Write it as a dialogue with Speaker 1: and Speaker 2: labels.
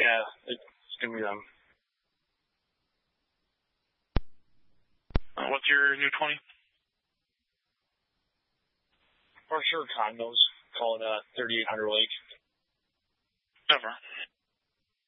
Speaker 1: Yeah, it's going to be them.
Speaker 2: What's your new 20?
Speaker 1: For sure, condos. Call it 3800 Lake.
Speaker 2: Never.